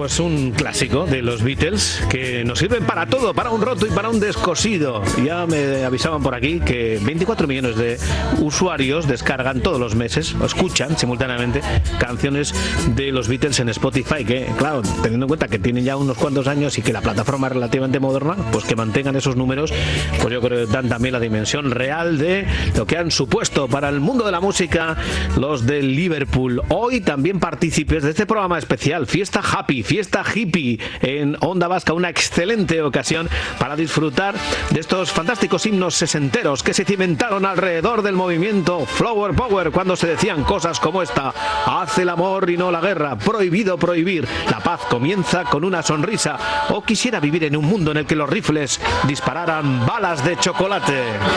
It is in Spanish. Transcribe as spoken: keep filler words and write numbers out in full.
pues un clásico de los Beatles que nos sirven para todo, para un roto y para un descosido. Ya me avisaban por aquí que veinticuatro millones de usuarios descargan todos los meses, o escuchan simultáneamente canciones de los Beatles en Spotify, que claro, teniendo en cuenta que tienen ya unos cuantos años y que la plataforma es relativamente moderna, pues que mantengan esos números, pues yo creo que dan también la dimensión real de lo que han supuesto para el mundo de la música los de Liverpool. Hoy también partícipes de este programa especial, Fiesta Happy, Fiesta Hippie en Onda Vasca, una excelente ocasión para disfrutar de estos fantásticos himnos sesenteros que se cimentaron alrededor del movimiento Flower Power, cuando se decían cosas como esta: haz el amor y no la guerra, prohibido prohibir, la paz comienza con una sonrisa, o quisiera vivir en un mundo en el que los rifles dispararan balas de chocolate.